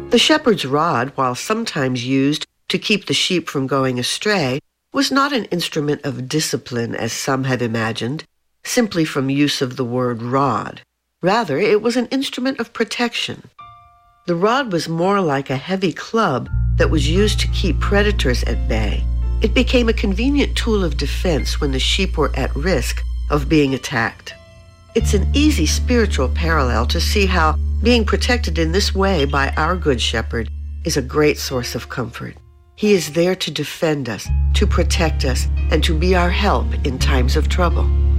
The shepherd's rod, while sometimes used to keep the sheep from going astray, was not an instrument of discipline as some have imagined, simply from use of the word rod. Rather, it was an instrument of protection. The rod was more like a heavy club that was used to keep predators at bay. It became a convenient tool of defense when the sheep were at risk of being attacked. It's an easy spiritual parallel to see how being protected in this way by our Good Shepherd is a great source of comfort. He is there to defend us, to protect us, and to be our help in times of trouble.